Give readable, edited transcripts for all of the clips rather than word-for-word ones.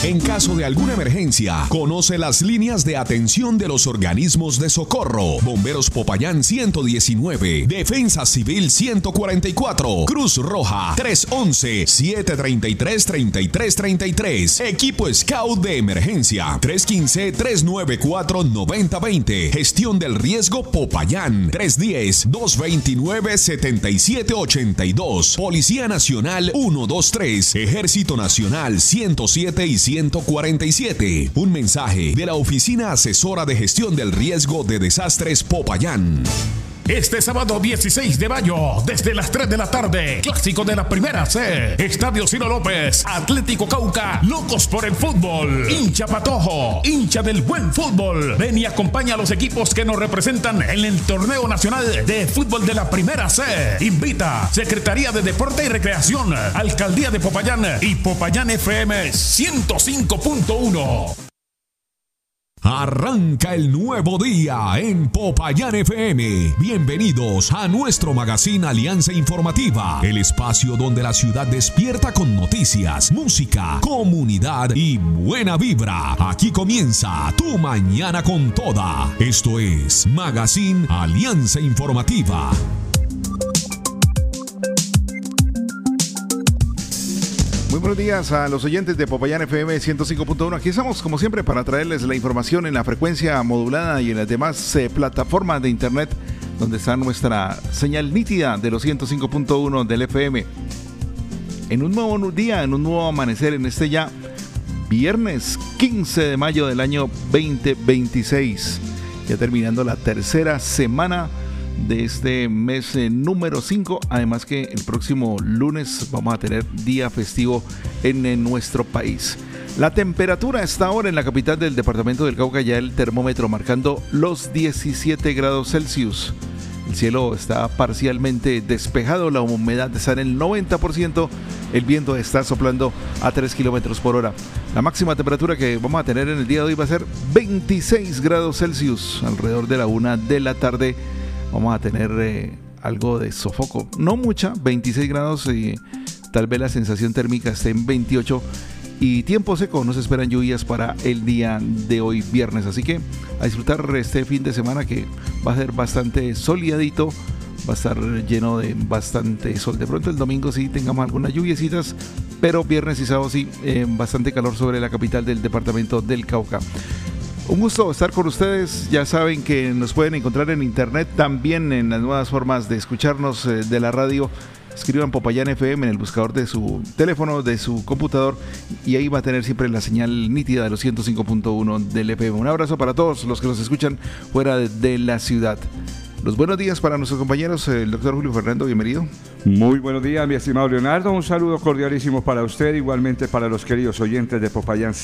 En caso de alguna emergencia, conoce las líneas de atención de los organismos de socorro. Bomberos Popayán 119, Defensa Civil 144, Cruz Roja 311-733-3333, Equipo Scout de Emergencia 315-394-9020, Gestión del Riesgo Popayán 310-229-7782, Policía Nacional 123, Ejército Nacional 107 y 147. Un mensaje de la Oficina Asesora de Gestión del Riesgo de Desastres Popayán. Este sábado 16 de mayo, desde las 3 de la tarde, clásico de la Primera C, Estadio Ciro López, Atlético Cauca, locos por el fútbol, hincha patojo, hincha del buen fútbol. Ven y acompaña a los equipos que nos representan en el Torneo Nacional de Fútbol de la Primera C. Invita Secretaría de Deporte y Recreación, Alcaldía de Popayán y Popayán FM 105.1. Arranca el nuevo día en Popayán FM. Bienvenidos a nuestro magazine Alianza Informativa, el espacio donde la ciudad despierta con noticias, música, comunidad y buena vibra. Aquí comienza tu mañana con toda. Esto es Magazine Alianza Informativa. Muy buenos días a los oyentes de Popayán FM 105.1. Aquí estamos como siempre para traerles la información en la frecuencia modulada y en las demás plataformas de internet donde está nuestra señal nítida de los 105.1 del FM. En un nuevo día, en un nuevo amanecer, en este ya viernes 15 de mayo del año 2026. Ya terminando la tercera semana de este mes número 5, además que el próximo lunes vamos a tener día festivo en nuestro país. La temperatura está ahora en la capital del departamento del Cauca, ya el termómetro marcando los 17 grados Celsius. El cielo está parcialmente despejado, la humedad está en el 90%, el viento está soplando a 3 kilómetros por hora. La máxima temperatura que vamos a tener en el día de hoy va a ser 26 grados Celsius, alrededor de la 1 de la tarde. Vamos a tener algo de sofoco, no mucha, 26 grados y tal vez la sensación térmica esté en 28 y tiempo seco, no se esperan lluvias para el día de hoy viernes, así que a disfrutar este fin de semana que va a ser bastante soleadito, va a estar lleno de bastante sol. De pronto el domingo sí tengamos algunas lluviecitas, pero viernes y sábado sí, bastante calor sobre la capital del departamento del Cauca. Un gusto estar con ustedes. Ya saben que nos pueden encontrar en internet, también en las nuevas formas de escucharnos de la radio. Escriban Popayán FM en el buscador de su teléfono, de su computador, y ahí va a tener siempre la señal nítida de los 105.1 del FM. Un abrazo para todos los que nos escuchan fuera de la ciudad. Los buenos días para nuestros compañeros, el doctor Julio Fernando, bienvenido. Muy buenos días, mi estimado Leonardo, un saludo cordialísimo para usted, igualmente para los queridos oyentes de Popayán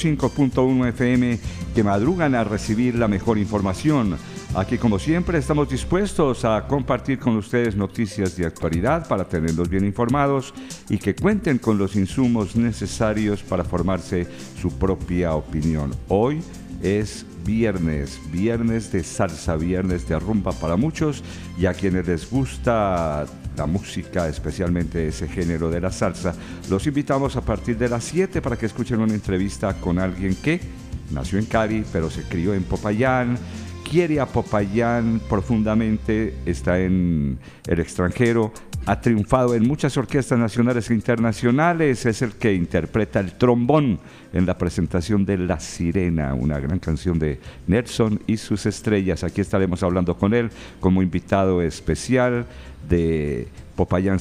105.1 FM que madrugan a recibir la mejor información. Aquí, como siempre, estamos dispuestos a compartir con ustedes noticias de actualidad para tenerlos bien informados y que cuenten con los insumos necesarios para formarse su propia opinión. Hoy es viernes de salsa, viernes de rumba para muchos, y a quienes les gusta la música, especialmente ese género de la salsa, los invitamos a partir de las 7 para que escuchen una entrevista con alguien que nació en Cali, pero se crió en Popayán, quiere a Popayán profundamente, está en el extranjero, ha triunfado en muchas orquestas nacionales e internacionales, es el que interpreta el trombón en la presentación de La Sirena, una gran canción de Nelson y sus estrellas. Aquí estaremos hablando con él como invitado especial de Popayán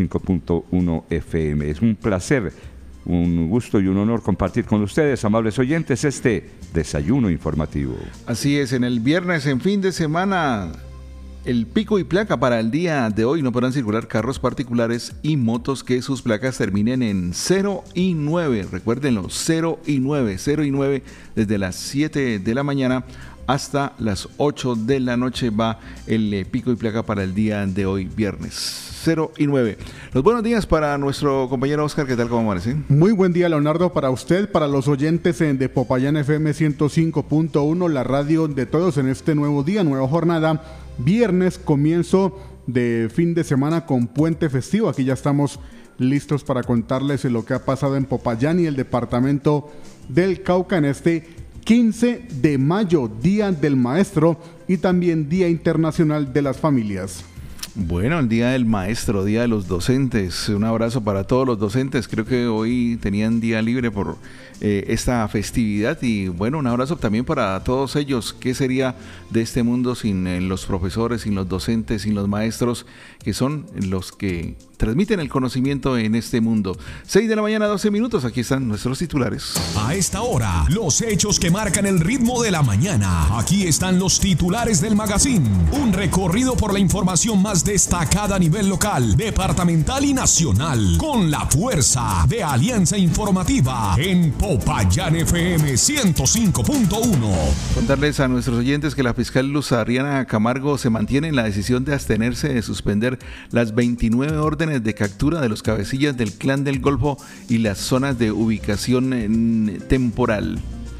105.1 FM. Es un placer, un gusto y un honor compartir con ustedes, amables oyentes, este desayuno informativo. Así es, en el viernes, en fin de semana, el pico y placa para el día de hoy: no podrán circular carros particulares y motos que sus placas terminen en 0 y 9. Recuérdenlo, 0 y 9, 0 y 9, desde las 7 de la mañana hasta las 8 de la noche va el pico y placa para el día de hoy, viernes. 0 y 9. Los buenos días para nuestro compañero Oscar. ¿Qué tal? ¿Cómo amanece? Muy buen día, Leonardo, para usted, para los oyentes de Popayán FM 105.1, la radio de todos en este nuevo día, nueva jornada. Viernes, comienzo de fin de semana con puente festivo. Aquí ya estamos listos para contarles lo que ha pasado en Popayán y el departamento del Cauca en este 15 de mayo, Día del Maestro y también Día Internacional de las Familias. Bueno, el Día del Maestro, Día de los Docentes. Un abrazo para todos los docentes. Creo que hoy tenían día libre por esta festividad y bueno, un abrazo también para todos ellos. ¿Qué sería de este mundo sin los profesores, sin los docentes, sin los maestros, que son los que transmiten el conocimiento en este mundo? 6 de la mañana, 12 minutos. Aquí están nuestros titulares. A esta hora, los hechos que marcan el ritmo de la mañana. Aquí están los titulares del magazine. Un recorrido por la información más destacada a nivel local, departamental y nacional, con la fuerza de Alianza Informativa en Popayán FM 105.1. Contarles a nuestros oyentes que la fiscal Luz Adriana Camargo se mantiene en la decisión de abstenerse de suspender las 29 órdenes de captura de los cabecillas del Clan del Golfo y las zonas de ubicación temporal.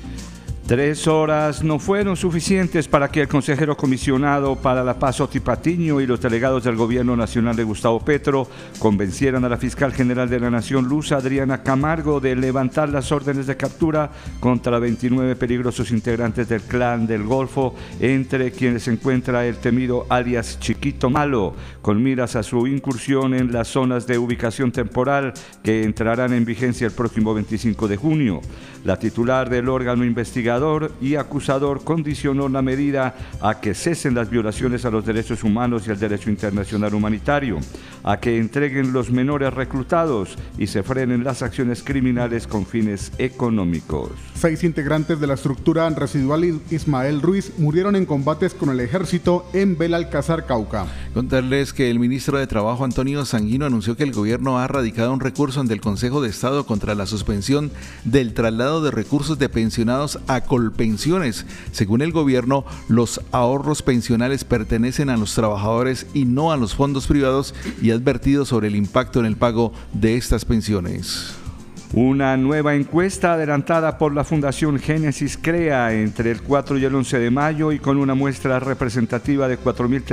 3 horas no fueron suficientes para que el consejero comisionado para la paz Oti Patiño y los delegados del gobierno nacional de Gustavo Petro convencieran a la fiscal general de la Nación, Luz Adriana Camargo, de levantar las órdenes de captura contra 29 peligrosos integrantes del Clan del Golfo, entre quienes se encuentra el temido alias Chiquito Malo, con miras a su incursión en las zonas de ubicación temporal que entrarán en vigencia el próximo 25 de junio. La titular del órgano investigador y acusador condicionó la medida a que cesen las violaciones a los derechos humanos y al derecho internacional humanitario, a que entreguen los menores reclutados y se frenen las acciones criminales con fines económicos. 6 integrantes de la estructura residual Ismael Ruiz murieron en combates con el ejército en Belalcázar, Cauca. Contarles que el ministro de Trabajo, Antonio Sanguino, anunció que el gobierno ha radicado un recurso ante el Consejo de Estado contra la suspensión del traslado de recursos de pensionados a Colpensiones. Según el gobierno, los ahorros pensionales pertenecen a los trabajadores y no a los fondos privados, y ha advertido sobre el impacto en el pago de estas pensiones. Una nueva encuesta adelantada por la Fundación Génesis Crea entre el 4 y el 11 de mayo y con una muestra representativa de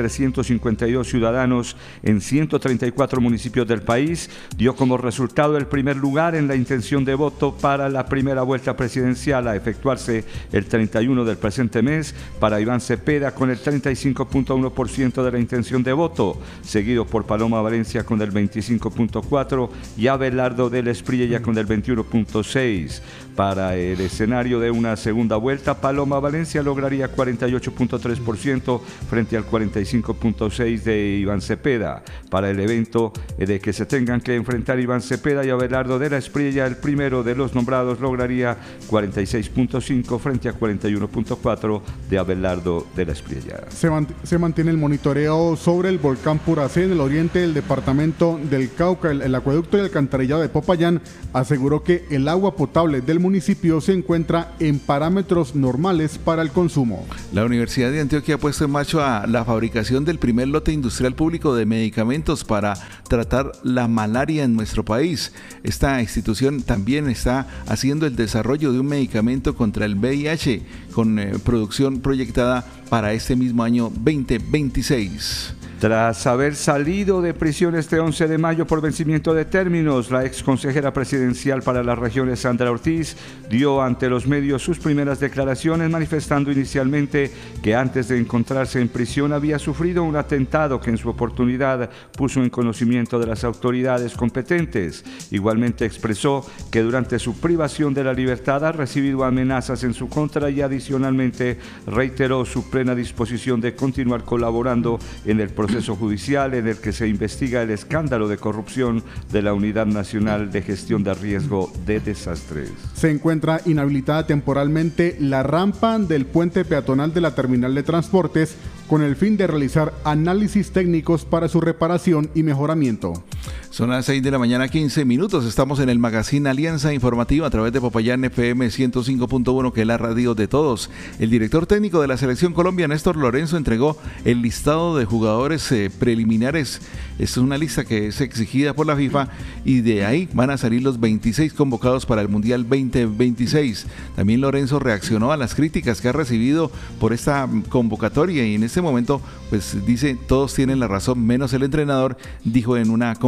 4.352 ciudadanos en 134 municipios del país dio como resultado el primer lugar en la intención de voto para la primera vuelta presidencial a efectuarse el 31 del presente mes para Iván Cepeda con el 35.1% de la intención de voto, seguido por Paloma Valencia con el 25.4% y Abelardo del Espriella con el 21.6%. Para el escenario de una segunda vuelta, Paloma Valencia lograría 48.3% frente al 45.6% de Iván Cepeda. Para el evento de que se tengan que enfrentar Iván Cepeda y Abelardo de la Espriella, el primero de los nombrados lograría 46.5% frente a 41.4% de Abelardo de la Espriella. Se mantiene el monitoreo sobre el volcán Puracé en el oriente del departamento del Cauca. El acueducto y alcantarillado de Popayán aseguró que el agua potable del municipio se encuentra en parámetros normales para el consumo. La Universidad de Antioquia ha puesto en marcha la fabricación del primer lote industrial público de medicamentos para tratar la malaria en nuestro país. Esta institución también está haciendo el desarrollo de un medicamento contra el VIH con producción proyectada para este mismo año 2026. Tras haber salido de prisión este 11 de mayo por vencimiento de términos, la ex consejera presidencial para las regiones, Sandra Ortiz, dio ante los medios sus primeras declaraciones, manifestando inicialmente que antes de encontrarse en prisión había sufrido un atentado que en su oportunidad puso en conocimiento de las autoridades competentes. Igualmente expresó que durante su privación de la libertad ha recibido amenazas en su contra y adicionalmente reiteró su plena disposición de continuar colaborando en el proceso judicial en el que se investiga el escándalo de corrupción de la Unidad Nacional de Gestión de Riesgo de Desastres. Se encuentra inhabilitada temporalmente la rampa del puente peatonal de la terminal de transportes con el fin de realizar análisis técnicos para su reparación y mejoramiento. Son las 6 de la mañana, 15 minutos. Estamos en el magazine Alianza Informativa a través de Popayán FM 105.1, que es la radio de todos. El director técnico de la Selección Colombia, Néstor Lorenzo, entregó el listado de jugadores preliminares. Esta es una lista que es exigida por la FIFA y de ahí van a salir los 26 convocados para el Mundial 2026. También Lorenzo reaccionó a las críticas que ha recibido por esta convocatoria y en este momento pues dice todos tienen la razón menos el entrenador, dijo en una conferencia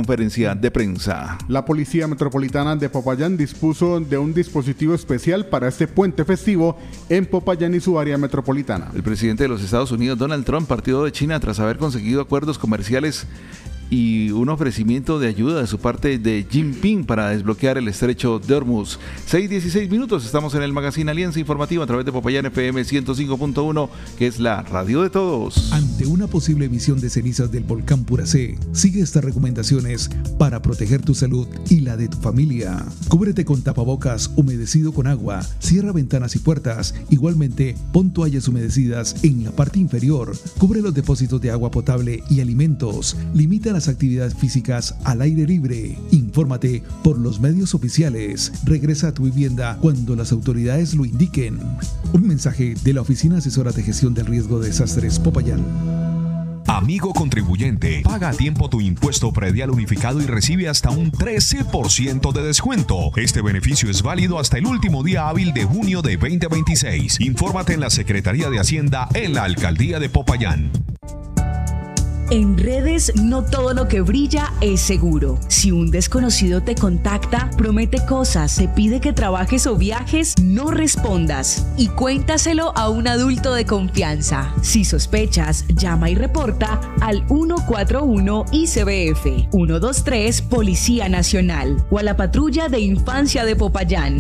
conferencia de prensa. La Policía Metropolitana de Popayán dispuso de un dispositivo especial para este puente festivo en Popayán y su área metropolitana. El presidente de los Estados Unidos, Donald Trump, partió de China tras haber conseguido acuerdos comerciales y un ofrecimiento de ayuda de su parte de Jinping para desbloquear el estrecho de Hormuz. 6:16 minutos, estamos en el Magazine Alianza Informativa a través de Popayán FM 105.1, que es la radio de todos. Ante una posible emisión de cenizas del volcán Puracé, sigue estas recomendaciones para proteger tu salud y la de tu familia. Cúbrete con tapabocas humedecido con agua, cierra ventanas y puertas, igualmente pon toallas humedecidas en la parte inferior, cubre los depósitos de agua potable y alimentos, limita las actividades físicas al aire libre. Infórmate por los medios oficiales. Regresa a tu vivienda cuando las autoridades lo indiquen. Un mensaje de la Oficina Asesora de Gestión del Riesgo de Desastres Popayán. Amigo contribuyente, paga a tiempo tu impuesto predial unificado y recibe hasta un 13% de descuento. Este beneficio es válido hasta el último día hábil de junio de 2026. Infórmate en la Secretaría de Hacienda en la Alcaldía de Popayán. En redes, no todo lo que brilla es seguro. Si un desconocido te contacta, promete cosas, te pide que trabajes o viajes, no respondas y cuéntaselo a un adulto de confianza. Si sospechas, llama y reporta al 141 ICBF, 123 Policía Nacional o a la Patrulla de Infancia de Popayán,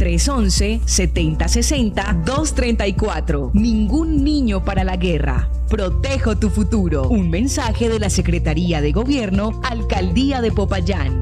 311-7060-234. Ningún niño para la guerra. Protejo tu futuro. Un mensaje de la Secretaría de Gobierno, Alcaldía de Popayán.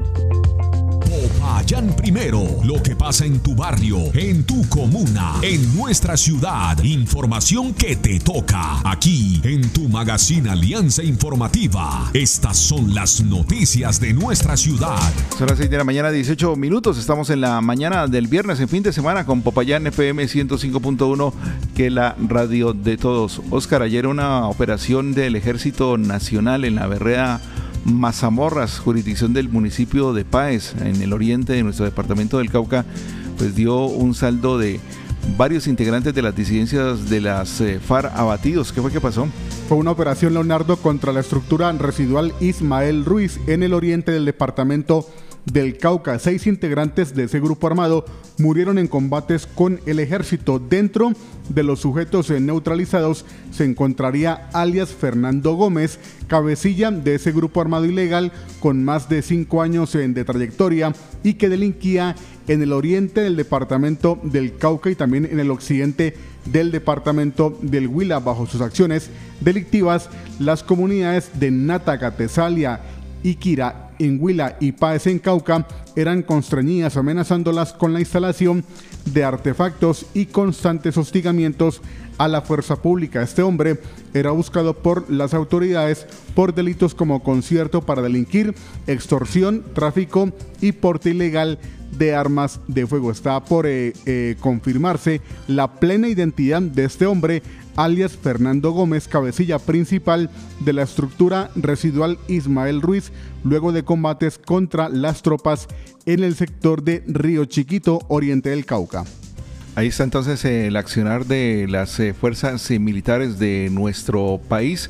Popayán primero, lo que pasa en tu barrio, en tu comuna, en nuestra ciudad. Información que te toca aquí en tu Magazine Alianza Informativa. Estas son las noticias de nuestra ciudad. Son las 6 de la mañana, 18 minutos. Estamos en la mañana del viernes, en fin de semana, con Popayán FM 105.1, que es la radio de todos. Oscar, ayer una operación del Ejército Nacional en la vereda Mazamorras, jurisdicción del municipio de Páez, en el oriente de nuestro departamento del Cauca, pues dio un saldo de varios integrantes de las disidencias de las FARC abatidos. ¿Qué fue que pasó? Fue una operación, Leonardo, contra la estructura residual Ismael Ruiz en el oriente del departamento del Cauca. 6 integrantes de ese grupo armado murieron en combates con el ejército. Dentro de los sujetos neutralizados se encontraría alias Fernando Gómez, cabecilla de ese grupo armado ilegal con más de 5 años de trayectoria y que delinquía en el oriente del departamento del Cauca y también en el occidente del departamento del Huila. Bajo sus acciones delictivas, las comunidades de Nátaga, Tesalia, Iquira en Huila y Páez en Cauca eran constreñidas, amenazándolas con la instalación de artefactos y constantes hostigamientos a la fuerza pública. Este hombre era buscado por las autoridades por delitos como concierto para delinquir, extorsión, tráfico y porte ilegal de armas de fuego. Está por confirmarse la plena identidad de este hombre, alias Fernando Gómez, cabecilla principal de la estructura residual Ismael Ruiz, luego de combates contra las tropas en el sector de Río Chiquito, oriente del Cauca. Ahí está entonces el accionar de las fuerzas militares de nuestro país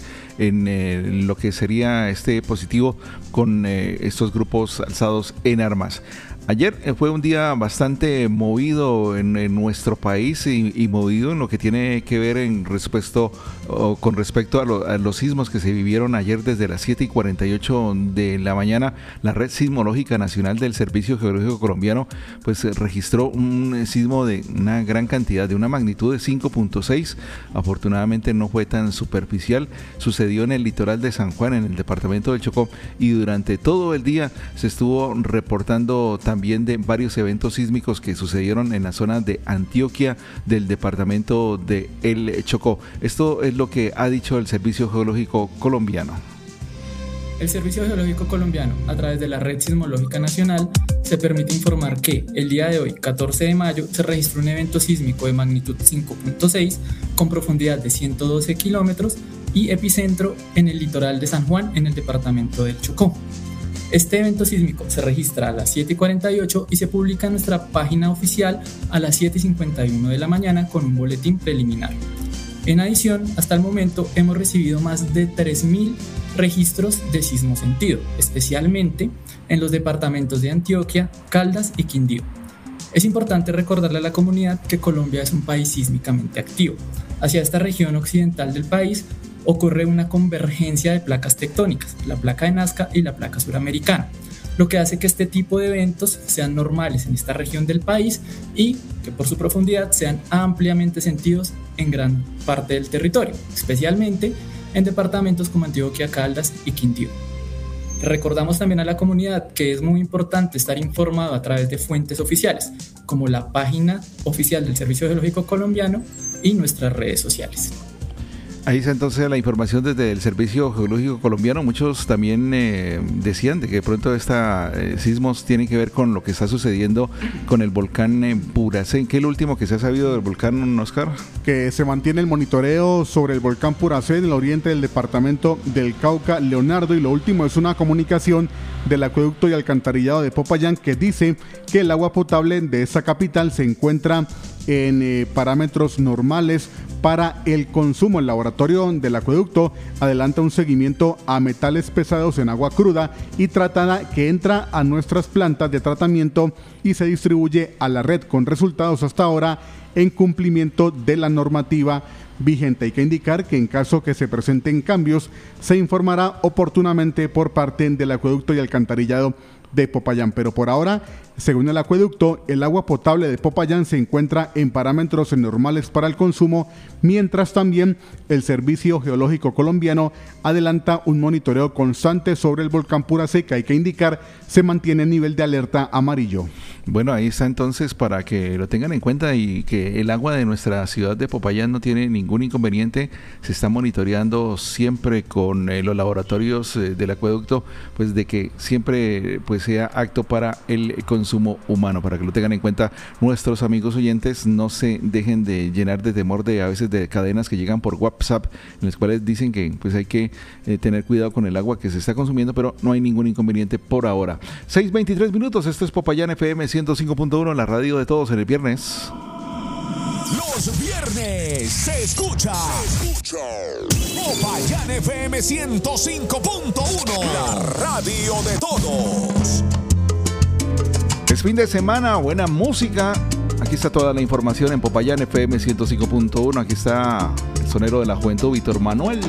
en lo que sería este positivo con estos grupos alzados en armas. Ayer fue un día bastante movido en nuestro país y movido en lo que tiene que ver con respecto a los sismos que se vivieron ayer desde las 7:48 de la mañana. La Red Sismológica Nacional del Servicio Geológico Colombiano pues registró un sismo de una gran cantidad, de una magnitud de 5.6. Afortunadamente no fue tan superficial. Sucedió en el litoral de San Juan, en el departamento del Chocó, y durante todo el día se estuvo reportando también de varios eventos sísmicos que sucedieron en la zona de Antioquia del departamento de El Chocó. Esto es lo que ha dicho el Servicio Geológico Colombiano. El Servicio Geológico Colombiano, a través de la Red Sismológica Nacional, se permite informar que el día de hoy, 14 de mayo, se registró un evento sísmico de magnitud 5.6 con profundidad de 112 kilómetros y epicentro en el litoral de San Juan, en el departamento del Chocó. Este evento sísmico se registra a las 7:48 y se publica en nuestra página oficial a las 7:51 de la mañana con un boletín preliminar. En adición, hasta el momento hemos recibido más de 3.000 registros de sismo sentido, especialmente en los departamentos de Antioquia, Caldas y Quindío. Es importante recordarle a la comunidad que Colombia es un país sísmicamente activo. Hacia esta región occidental del país ocurre una convergencia de placas tectónicas, la placa de Nazca y la placa suramericana, lo que hace que este tipo de eventos sean normales en esta región del país y que por su profundidad sean ampliamente sentidos en gran parte del territorio, especialmente en departamentos como Antioquia, Caldas y Quindío. Recordamos también a la comunidad que es muy importante estar informado a través de fuentes oficiales, como la página oficial del Servicio Geológico Colombiano y nuestras redes sociales. Ahí está entonces la información desde el Servicio Geológico Colombiano. Muchos también decían de que de pronto sismos tienen que ver con lo que está sucediendo con el volcán Puracén. ¿Qué es lo último que se ha sabido del volcán, Oscar? Que se mantiene el monitoreo sobre el volcán Puracén en el oriente del departamento del Cauca, Leonardo, y lo último es una comunicación del acueducto y alcantarillado de Popayán que dice que el agua potable de esa capital se encuentra en parámetros normales para el consumo. El laboratorio del acueducto adelanta un seguimiento a metales pesados en agua cruda y tratada que entra a nuestras plantas de tratamiento y se distribuye a la red, con resultados hasta ahora en cumplimiento de la normativa vigente. Hay que indicar que en caso que se presenten cambios se informará oportunamente por parte del acueducto y alcantarillado de Popayán, pero por ahora, según el acueducto, el agua potable de Popayán se encuentra en parámetros normales para el consumo, mientras también el Servicio Geológico Colombiano adelanta un monitoreo constante sobre el volcán Puracén, que hay que indicar se mantiene en nivel de alerta amarillo. Bueno, ahí está entonces para que lo tengan en cuenta y que el agua de nuestra ciudad de Popayán no tiene ningún inconveniente. Se está monitoreando siempre con los laboratorios del acueducto, pues de que siempre pues sea apto para el consumo humano, para que lo tengan en cuenta nuestros amigos oyentes. No se dejen de llenar de temor de a veces de cadenas que llegan por WhatsApp en las cuales dicen que pues hay que tener cuidado con el agua que se está consumiendo, pero no hay ningún inconveniente por ahora. 6:23 minutos, esto es Popayán FM 105.1, la radio de todos en el viernes. Los viernes se escucha Popayán FM 105.1, la radio de todos. Es fin de semana, buena música. Aquí está toda la información en Popayán FM 105.1. Aquí está el sonero de la juventud, Víctor Manuel.